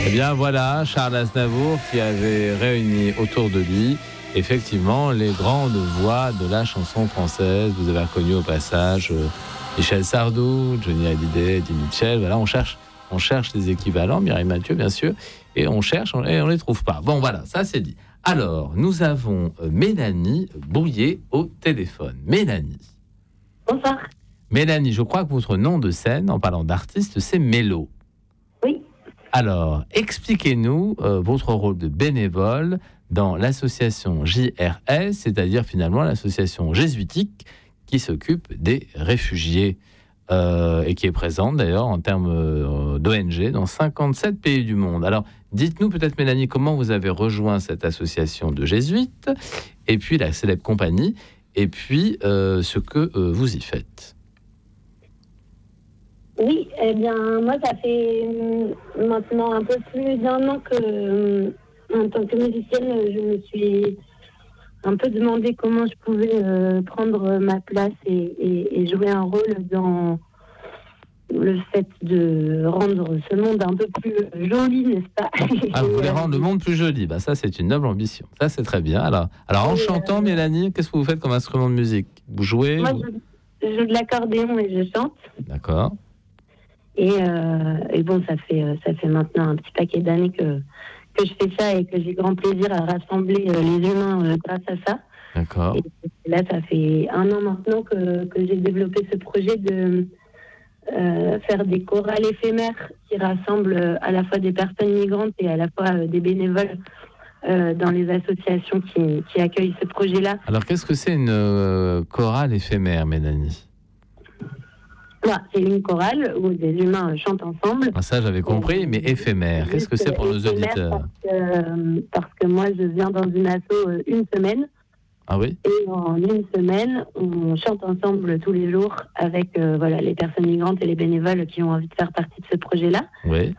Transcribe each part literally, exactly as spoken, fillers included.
Eh bien voilà, Charles Aznavour qui avait réuni autour de lui effectivement les grandes voix de la chanson française. Vous avez reconnu au passage euh, Michel Sardou, Johnny Hallyday, Eddie Mitchell. Voilà, on cherche, on cherche des équivalents, Mireille Mathieu bien sûr, et on cherche et on ne les trouve pas. Bon voilà, ça c'est dit. Alors, nous avons euh, Mélanie Bouillet au téléphone. Mélanie. Bonsoir. Mélanie, je crois que votre nom de scène, en parlant d'artiste, c'est Mélo. Oui. Alors, expliquez-nous euh, votre rôle de bénévole dans l'association J R S, c'est-à-dire finalement l'association jésuitique qui s'occupe des réfugiés euh, et qui est présente d'ailleurs en termes euh, d'O N G dans cinquante-sept pays du monde. Alors, dites-nous peut-être, Mélanie, comment vous avez rejoint cette association de jésuites et puis la célèbre compagnie et puis euh, ce que euh, vous y faites. Oui, eh bien, moi, ça fait euh, maintenant un peu plus d'un an que, euh, en tant que musicienne, je me suis un peu demandé comment je pouvais euh, prendre ma place et, et, et jouer un rôle dans le fait de rendre ce monde un peu plus joli, n'est-ce pas? Ah, vous voulez rendre le monde plus joli? Bah, ça, c'est une noble ambition. Ça, c'est très bien. Alors, alors en oui, chantant, euh... Mélanie, qu'est-ce que vous faites comme instrument de musique? Vous jouez? Moi, vous... je, je joue de l'accordéon et je chante. D'accord. Et, euh, et bon, ça fait, ça fait maintenant un petit paquet d'années que, que je fais ça et que j'ai grand plaisir à rassembler les humains euh, grâce à ça. D'accord. Et là, ça fait un an maintenant que, que j'ai développé ce projet de euh, faire des chorales éphémères qui rassemblent à la fois des personnes migrantes et à la fois euh, des bénévoles euh, dans les associations qui, qui accueillent ce projet-là. Alors, qu'est-ce que c'est une euh, chorale éphémère, Mélanie? Voilà, c'est une chorale où des humains chantent ensemble. Ah, ça, j'avais compris, mais éphémère. Qu'est-ce que c'est pour nos auditeurs? Parce que, parce que moi, je viens dans une asso une semaine. Ah oui? Et en une semaine, on chante ensemble tous les jours avec euh, voilà, les personnes migrantes et les bénévoles qui ont envie de faire partie de ce projet-là. Oui.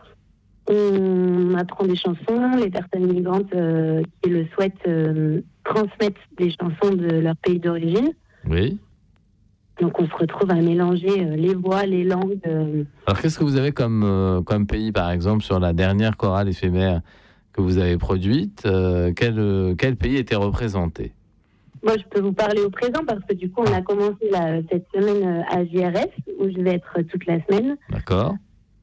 On apprend des chansons. Les personnes migrantes euh, qui le souhaitent euh, transmettent des chansons de leur pays d'origine. Oui. Donc on se retrouve à mélanger euh, les voix, les langues. Euh... Alors qu'est-ce que vous avez comme, euh, comme pays, par exemple, sur la dernière chorale éphémère que vous avez produite? euh, quel, euh, quel pays était représenté? Moi, je peux vous parler au présent parce que du coup, on a commencé là, cette semaine euh, à J R S où je vais être toute la semaine. D'accord.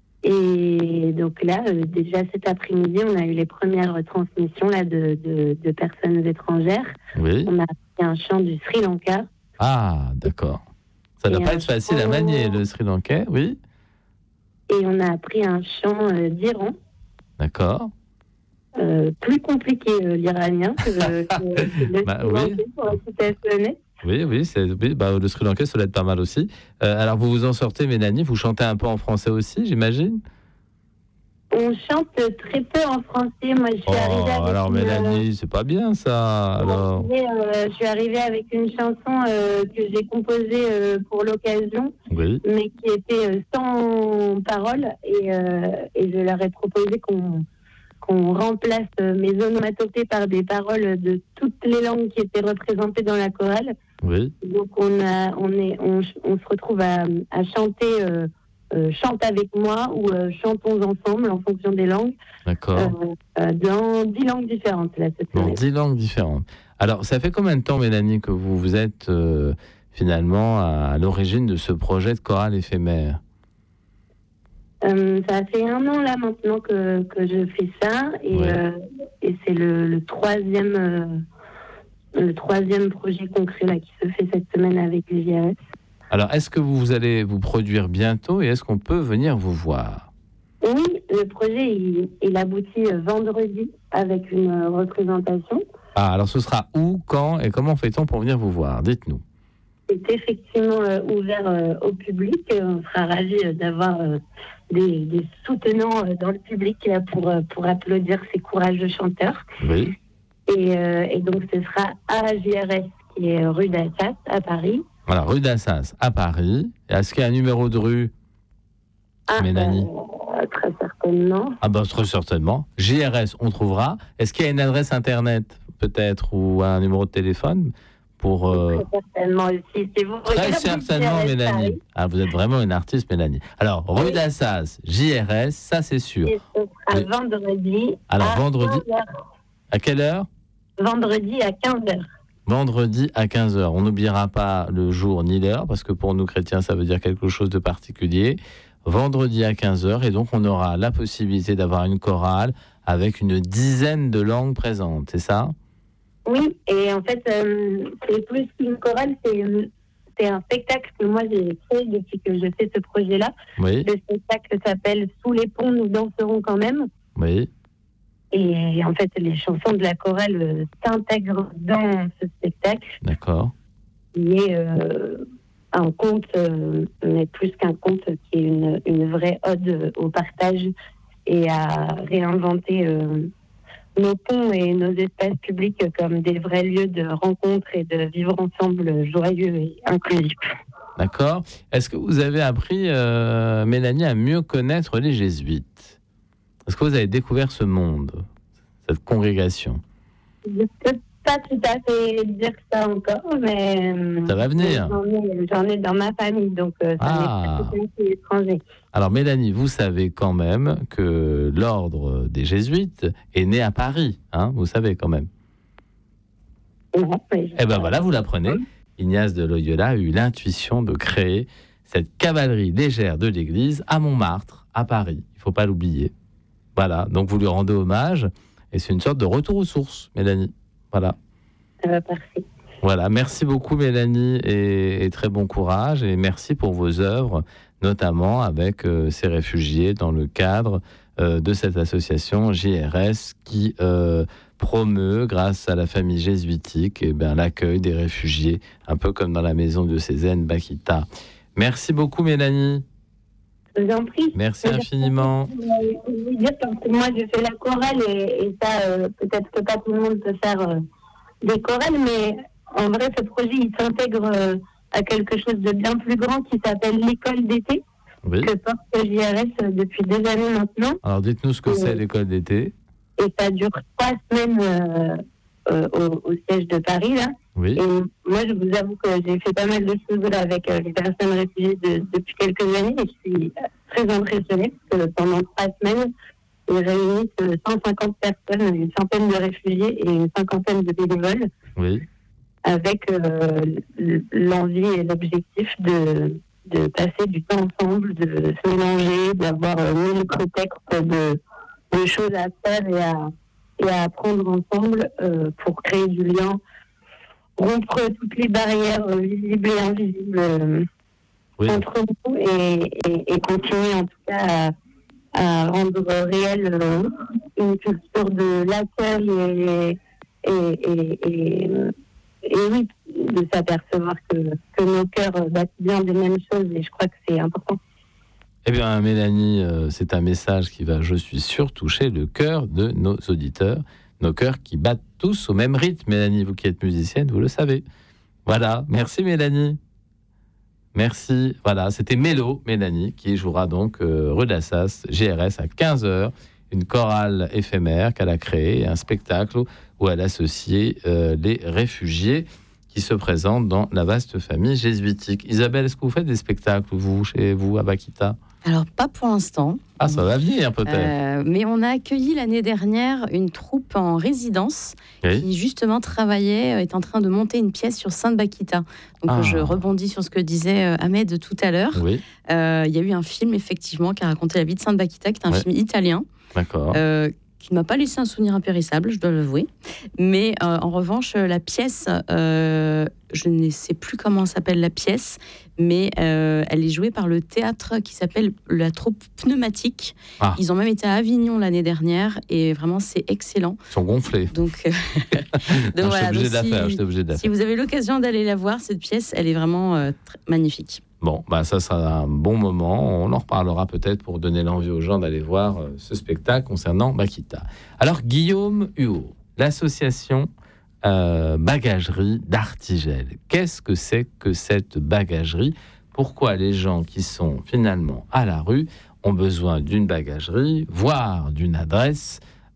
Et donc là, euh, déjà cet après-midi, on a eu les premières transmissions là, de, de, de personnes étrangères. Oui. On a appris un chant du Sri Lanka. Ah, d'accord. Ça ne doit pas être facile à manier, le Sri Lankais, oui. Et on a appris un chant euh, d'Iran. D'accord. Euh, plus compliqué euh, l'iranien que, que, que le bah, Sri Lankais, oui. pour être tout à fait honnête. Oui, oui, c'est, oui bah, le Sri Lankais, ça doit être pas mal aussi. Euh, alors, vous vous en sortez, Mélanie, vous chantez un peu en français aussi, j'imagine? On chante très peu en français. Moi, je suis oh, arrivée avec alors, une... Mélanie, c'est pas bien, ça. Alors... Je, euh, je suis arrivée avec une chanson euh, que j'ai composée euh, pour l'occasion, oui. mais qui était euh, sans paroles. Et, euh, et je leur ai proposé qu'on, qu'on remplace euh, mes onomatopées par des paroles de toutes les langues qui étaient représentées dans la chorale. Oui. Donc, on, a, on, est, on, on se retrouve à, à chanter... Euh, Euh, chante avec moi ou euh, chantons ensemble en fonction des langues. D'accord. Euh, euh, dans dix langues différentes. Là, cette dans dix langues différentes. Alors, ça fait combien de temps, Mélanie, que vous, vous êtes euh, finalement à, à l'origine de ce projet de chorale éphémère? euh, Ça fait un an là maintenant que, que je fais ça et, ouais. euh, et c'est le, le troisième euh, le troisième projet concret là qui se fait cette semaine avec les J R S. Alors, est-ce que vous allez vous produire bientôt et est-ce qu'on peut venir vous voir? Oui, le projet, il, il aboutit vendredi avec une représentation. Ah, alors ce sera où, quand et comment fait-on pour venir vous voir? Dites-nous. C'est effectivement euh, ouvert euh, au public. On sera ravis euh, d'avoir euh, des, des soutenants euh, dans le public là, pour, euh, pour applaudir ces courageux chanteurs. Oui. Et, euh, et donc, ce sera à J R S, qui est rue d'Assas, à Paris. Voilà, rue d'Assas, à Paris. Est-ce qu'il y a un numéro de rue, ah, Mélanie? euh, Très certainement. Ah ben, très certainement. J R S, on trouvera. Est-ce qu'il y a une adresse Internet, peut-être, ou un numéro de téléphone pour... Euh... Très certainement aussi. Si vous Très certainement, Mélanie. Ah, vous êtes vraiment une artiste, Mélanie. Alors, rue oui. d'Assas, J R S, ça c'est sûr. Et ce sera oui. vendredi. Alors, à vendredi. quinze heures. À quelle heure? Vendredi à quinze heures. Vendredi à quinze heures. On n'oubliera pas le jour ni l'heure, parce que pour nous chrétiens, ça veut dire quelque chose de particulier. Vendredi à quinze heures, et donc on aura la possibilité d'avoir une chorale avec une dizaine de langues présentes, c'est ça? Oui, et en fait, euh, c'est plus qu'une chorale, c'est, c'est un spectacle que moi j'ai fait depuis que je fais ce projet-là. Oui. Le spectacle s'appelle « Sous les ponts, nous danserons quand même ». Oui. Et en fait, les chansons de la chorale euh, s'intègrent dans ce spectacle. D'accord. Qui est euh, un conte, euh, mais plus qu'un conte, qui est une, une vraie ode au partage et à réinventer euh, nos ponts et nos espaces publics comme des vrais lieux de rencontre et de vivre ensemble joyeux et inclusif. D'accord. Est-ce que vous avez appris, euh, Mélanie, à mieux connaître les jésuites? Est-ce que vous avez découvert ce monde, cette congrégation? Je ne peux pas tout à fait dire ça encore, mais... Ça va venir. J'en ai, j'en ai dans ma famille, donc ça ah. n'est pas tout à fait étranger. Alors Mélanie, vous savez quand même que l'ordre des jésuites est né à Paris, hein, vous savez quand même. Non, mais eh bien voilà, vous l'apprenez. Ignace de Loyola a eu l'intuition de créer cette cavalerie légère de l'Église à Montmartre, à Paris. Il ne faut pas l'oublier. Voilà, donc vous lui rendez hommage et c'est une sorte de retour aux sources, Mélanie. Voilà. Ça va, parfait. Voilà, merci beaucoup Mélanie et, et très bon courage et merci pour vos œuvres, notamment avec euh, ces réfugiés dans le cadre euh, de cette association J R S qui euh, promeut, grâce à la famille jésuitique, eh bien, l'accueil des réfugiés, un peu comme dans la maison de Cézanne Bakita. Merci beaucoup Mélanie. Je vous en prie. Merci infiniment. Moi, je fais la chorale et, et ça, euh, peut-être que pas tout le monde peut faire euh, des chorales, mais en vrai, ce projet, il s'intègre euh, à quelque chose de bien plus grand qui s'appelle l'école d'été, oui. que porte J R S depuis des années maintenant. Alors, dites-nous ce que et, c'est l'école d'été. Et ça dure trois semaines euh, euh, au, au siège de Paris, là. Oui. Et moi, je vous avoue que j'ai fait pas mal de choses là avec euh, les personnes réfugiées de, depuis quelques années et je suis très impressionnée parce que pendant trois semaines, ils réunissent cent cinquante personnes, une centaine de réfugiés et une cinquantaine de bénévoles. Oui. Avec euh, l'envie et l'objectif de, de passer du temps ensemble, de se mélanger, d'avoir euh, mille prétextes de, de choses à faire et à, et à apprendre ensemble euh, pour créer du lien, rompre toutes les barrières euh, visibles et invisibles euh, oui. entre nous et, et, et continuer en tout cas à, à rendre réelle euh, une culture de l'accueil et, et, et, et, et oui, de s'apercevoir que, que nos cœurs battent bien des mêmes choses et je crois que c'est important. Eh bien, Mélanie, euh, c'est un message qui va, je suis sûr, toucher le cœur de nos auditeurs. Nos cœurs qui battent tous au même rythme. Mélanie, vous qui êtes musicienne, vous le savez. Voilà, merci Mélanie. Merci. Voilà, c'était Mélo, Mélanie, qui jouera donc euh, rue d'Assas, J R S, à quinze heures. Une chorale éphémère qu'elle a créée, un spectacle où elle associe euh, les réfugiés qui se présentent dans la vaste famille jésuitique. Isabelle, est-ce que vous faites des spectacles, vous, chez vous, à Bakita ? Alors, pas pour l'instant. Ah, ça va venir peut-être. Euh, mais on a accueilli l'année dernière une troupe en résidence oui. qui, justement, travaillait, est en train de monter une pièce sur Sainte-Bakita. Donc, ah. je rebondis sur ce que disait Ahmed tout à l'heure. Oui. Euh, il y a eu un film, effectivement, qui a raconté la vie de Sainte-Bakita, qui est un oui. film italien. D'accord. Euh, qui ne m'a pas laissé un souvenir impérissable, je dois l'avouer. Mais euh, en revanche, la pièce, euh, je ne sais plus comment s'appelle la pièce, mais euh, elle est jouée par le théâtre qui s'appelle la troupe Pneumatique. Ah. Ils ont même été à Avignon l'année dernière et vraiment c'est excellent. Ils sont gonflés. Donc, euh, donc non, voilà. J'étais obligé donc, de la faire. Si, J'étais obligé de la faire. Si vous avez l'occasion d'aller la voir, cette pièce, elle est vraiment euh, très magnifique. Bon, bah ça sera un bon moment. On en reparlera peut-être pour donner l'envie aux gens d'aller voir euh, ce spectacle concernant Bakita. Alors, Guillaume Huot, l'association euh, Bagagerie d'Artigel. Qu'est-ce que c'est que cette bagagerie ? Pourquoi les gens qui sont finalement à la rue ont besoin d'une bagagerie, voire d'une adresse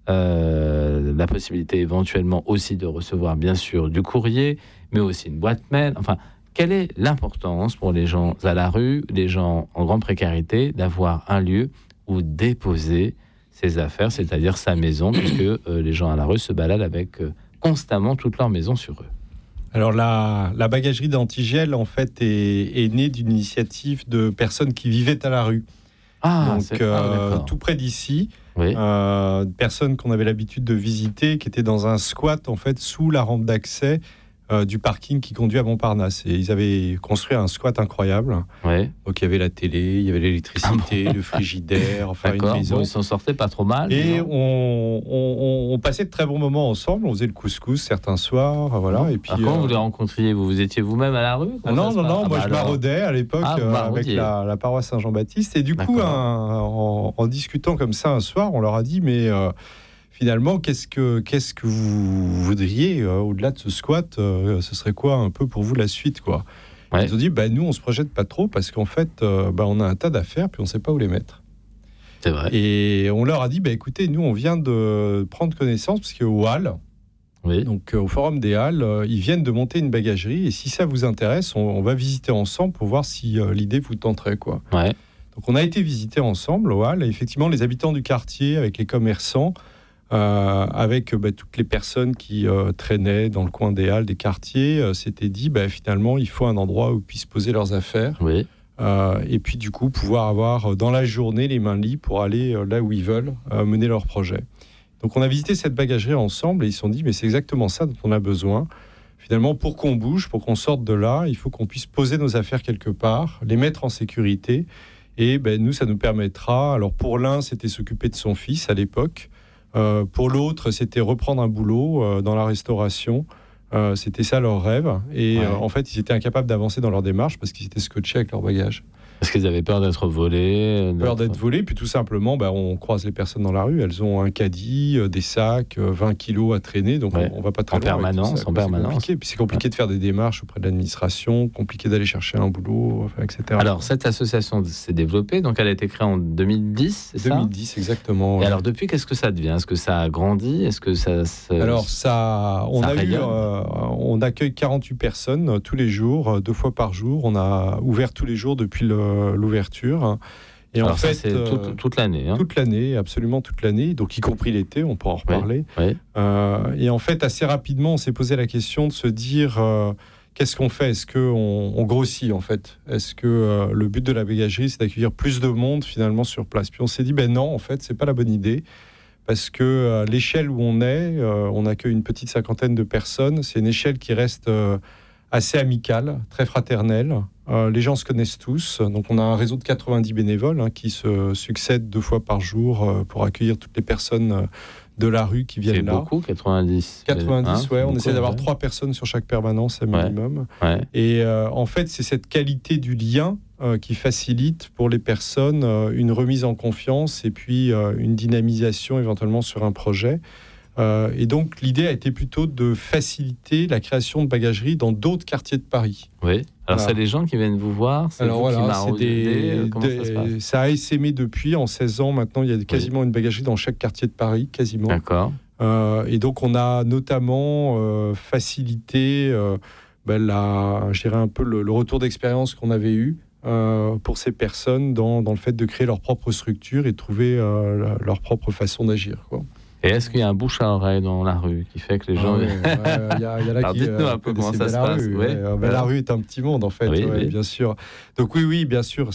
euh, la possibilité éventuellement aussi de recevoir bien sûr du courrier, mais aussi une boîte mail. Enfin, quelle est l'importance pour les gens à la rue, les gens en grande précarité, d'avoir un lieu où déposer ses affaires, c'est-à-dire sa maison, puisque euh, les gens à la rue se baladent avec euh, constamment toute leur maison sur eux. Alors la, la bagagerie d'Antigel en fait est, est née d'une initiative de personnes qui vivaient à la rue. Ah, Donc c'est... euh, ah, tout près d'ici, oui. euh, personnes qu'on avait l'habitude de visiter, qui étaient dans un squat en fait sous la rampe d'accès euh, du parking qui conduit à Montparnasse. Et ils avaient construit un squat incroyable. Oui. Donc il y avait la télé, il y avait l'électricité, ah bon. le frigidaire, enfin D'accord. une maison. Bon, ils s'en sortaient pas trop mal. Et on, on, on passait de très bons moments ensemble. On faisait le couscous certains soirs, voilà. Et puis alors, quand euh... vous les rencontriez, vous, vous étiez vous-même à la rue? ah non, non, non. Ah, moi, bah je alors... maraudais à l'époque ah, euh, avec la, la paroisse Saint-Jean-Baptiste. Et du coup, un, en, en discutant comme ça un soir, on leur a dit, mais euh, finalement, qu'est-ce que, qu'est-ce que vous voudriez euh, au-delà de ce squat euh, ce serait quoi un peu pour vous la suite, quoi? Ouais. Ils ont dit, bah, nous, on se projette pas trop parce qu'en fait, euh, bah, on a un tas d'affaires puis on sait pas où les mettre. C'est vrai. Et on leur a dit, bah, écoutez, nous, on vient de prendre connaissance parce qu'au Halles, oui. donc euh, au Forum des Halles, euh, ils viennent de monter une bagagerie. Et si ça vous intéresse, on, on va visiter ensemble pour voir si euh, l'idée vous tenterait, quoi. Ouais. Donc on a été visiter ensemble au Halles. Et effectivement, les habitants du quartier, avec les commerçants, Euh, avec bah, toutes les personnes qui euh, traînaient dans le coin des halles, des quartiers, euh, s'étaient dit bah, finalement il faut un endroit où ils puissent poser leurs affaires oui. euh, et puis du coup pouvoir avoir dans la journée les mains libres pour aller euh, là où ils veulent euh, mener leur projet. Donc on a visité cette bagagerie ensemble et ils se sont dit mais c'est exactement ça dont on a besoin. Finalement, pour qu'on bouge, pour qu'on sorte de là, il faut qu'on puisse poser nos affaires quelque part, les mettre en sécurité et ben, nous ça nous permettra, alors pour l'un c'était s'occuper de son fils à l'époque. Euh, pour l'autre, c'était reprendre un boulot euh, dans la restauration. Euh, c'était ça leur rêve. Et ouais. euh, en fait, ils étaient incapables d'avancer dans leur démarche parce qu'ils étaient scotchés avec leur bagage. Parce qu'ils avaient peur d'être volés. D'être... Peur d'être volés. Puis tout simplement, bah, on croise les personnes dans la rue. Elles ont un caddie, euh, des sacs, euh, vingt kilos à traîner. Donc ouais. on ne va pas très en loin. Permanence, ça, en permanence. Compliqué. Puis c'est compliqué ouais. de faire des démarches auprès de l'administration, compliqué d'aller chercher un boulot, enfin, et cetera. Alors, cette association s'est développée. Donc, elle a été créée en deux mille dix, c'est deux mille dix, ça exactement. Et ouais. alors, depuis, qu'est-ce que ça devient? Est-ce que ça a grandi? Est-ce que ça... Se... Alors, ça, on, ça a eu, euh, on accueille quarante-huit personnes euh, tous les jours, euh, deux fois par jour. On a ouvert tous les jours depuis le, l'ouverture. Et alors en ça, fait, c'est euh, toute, toute l'année. Hein. Toute l'année, absolument toute l'année. Donc, y compris l'été, on pourra en reparler. Oui, oui. Euh, et en fait, assez rapidement, on s'est posé la question de se dire... Euh, Qu'est-ce qu'on fait? Est-ce qu'on on grossit, en fait? Est-ce que euh, le but de la bagagerie, c'est d'accueillir plus de monde, finalement, sur place? Puis on s'est dit, ben non, en fait, c'est pas la bonne idée. Parce que euh, l'échelle où on est, euh, on accueille une petite cinquantaine de personnes. C'est une échelle qui reste euh, assez amicale, très fraternelle. Euh, les gens se connaissent tous. Donc, on a un réseau de quatre-vingt-dix bénévoles hein, qui se succèdent deux fois par jour euh, pour accueillir toutes les personnes... Euh, de la rue qui viennent c'est là. C'est beaucoup, quatre-vingt-dix. quatre-vingt-dix, hein, ouais. On beaucoup, essaie d'avoir ouais. trois personnes sur chaque permanence, à minimum. Ouais, ouais. Et euh, en fait, c'est cette qualité du lien euh, qui facilite pour les personnes euh, une remise en confiance et puis euh, une dynamisation éventuellement sur un projet. Euh, et donc, l'idée a été plutôt de faciliter la création de bagageries dans d'autres quartiers de Paris. Oui. Alors, voilà. c'est les gens qui viennent vous voir, c'est Alors, vous voilà, qui maraudez, comment des, ça se passe? Ça a essaimé depuis, en seize ans, maintenant, il y a quasiment oui. une bagagerie dans chaque quartier de Paris, quasiment. D'accord. Euh, et donc, on a notamment euh, facilité euh, ben, la, je dirais un peu le, le retour d'expérience qu'on avait eu euh, pour ces personnes dans, dans le fait de créer leur propre structure et de trouver euh, leur propre façon d'agir, quoi. Et est-ce qu'il y a un bouche à oreille dans la rue qui fait que les gens... Ah, ouais, ouais, y a, y a là Alors, qui, dites-nous euh, un peu comment ça se la passe. Rue, ouais. Ouais. Ben, la rue est un petit monde, en fait, oui, ouais, oui. bien sûr. Donc oui, oui, bien sûr,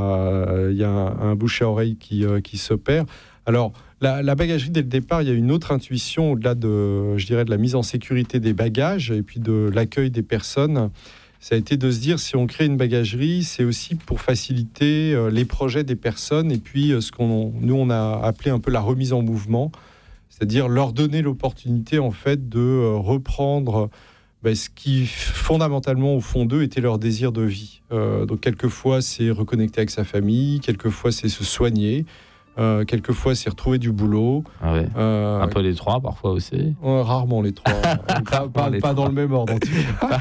il y a un, un bouche à oreille qui, euh, qui s'opère. Alors, la, la bagagerie, dès le départ, il y a une autre intuition au-delà de, je dirais, de la mise en sécurité des bagages et puis de l'accueil des personnes. Ça a été de se dire, si on crée une bagagerie, c'est aussi pour faciliter euh, les projets des personnes et puis euh, ce qu'on nous, on a appelé un peu la remise en mouvement, c'est-à-dire leur donner l'opportunité, en fait, de euh, reprendre ben, ce qui, fondamentalement, au fond d'eux, était leur désir de vie. Euh, donc, quelquefois, c'est reconnecter avec sa famille, quelquefois, c'est se soigner, euh, quelquefois, c'est retrouver du boulot. Ah ouais. euh, un peu les trois, parfois aussi. Ouais, rarement les trois. pas pas, les pas trois. Dans le même ordre, en tout cas.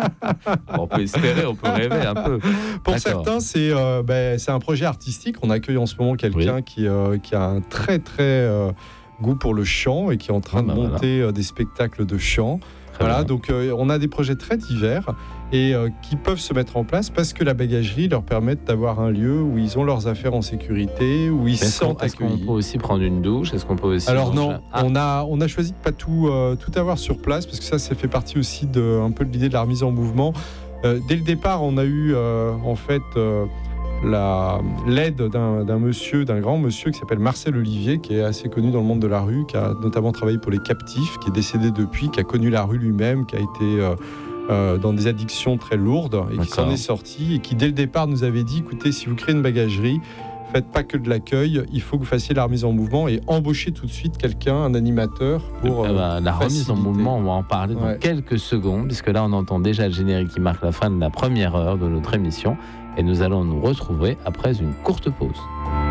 On peut espérer, on peut rêver un peu. Pour D'accord. certains, c'est, euh, ben, c'est un projet artistique. On accueille en ce moment quelqu'un oui. qui, euh, qui a un très, très... Euh, goût pour le chant et qui est en train Ah bah de monter voilà. des spectacles de chant. Très voilà, bien. donc euh, on a des projets très divers et euh, qui peuvent se mettre en place parce que la bagagerie leur permet d'avoir un lieu où ils ont leurs affaires en sécurité, où ils se Est-ce qu'on, sentent est-ce qu'on accueillis. peut aussi prendre une douche? Est-ce qu'on peut aussi Alors manger- non, Ah, on a on a choisi de pas tout euh, tout avoir sur place parce que ça, ça fait partie aussi de un peu de l'idée de la remise en mouvement. Euh, dès le départ, on a eu euh, en fait euh, la, l'aide d'un, d'un monsieur, d'un grand monsieur qui s'appelle Marcel Olivier, qui est assez connu dans le monde de la rue, qui a notamment travaillé pour les captifs, qui est décédé depuis, qui a connu la rue lui-même, qui a été euh, euh, dans des addictions très lourdes et qui D'accord. s'en est sorti et qui dès le départ nous avait dit, écoutez, si vous créez une bagagerie, faites pas que de l'accueil, il faut que vous fassiez la remise en mouvement et embauchez tout de suite quelqu'un, un animateur pour eh ben, euh, la remise en faciliter. mouvement, on va en parler dans Ouais. quelques secondes, puisque là on entend déjà le générique qui marque la fin de la première heure de notre émission et nous allons nous retrouver après une courte pause.